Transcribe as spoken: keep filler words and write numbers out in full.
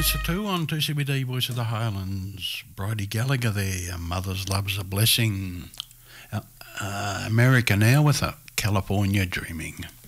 Answer two on two C B D Voice of the Highlands. Bridie Gallagher there, Mother's Love's a Blessing. Uh, uh, America Now with a California Dreaming.